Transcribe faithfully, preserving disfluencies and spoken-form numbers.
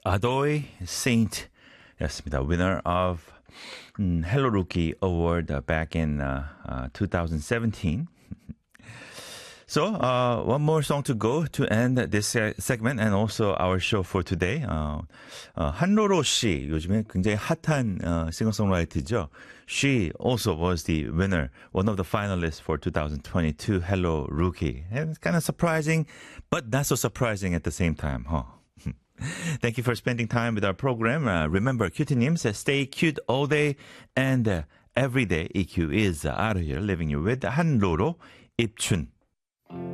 Adoy Saint였습니다. Winner of um, Hello Rookie Award uh, back in uh, uh, twenty seventeen. So, uh, one more song to go to end this uh, segment and also our show for today. Uh, uh, 한로로 씨, 요즘에 굉장히 핫한 uh, 싱어송라이터죠. She also was the winner, one of the finalists for twenty twenty-two Hello Rookie. And it's kind of surprising, but not so surprising at the same time, huh? Thank you for spending time with our program. Uh, remember, cutie-nims, uh, stay cute all day and uh, every day. E Q is uh, out of here, leaving you with 한로로 입춘.